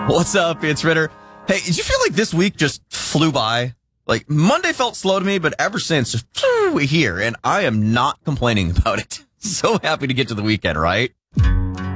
What's up? It's Ritter. Hey, did you feel like this week just flew by? Like Monday felt slow to me, but ever since, we're here, and I am not complaining about it. So happy to get to the weekend, right?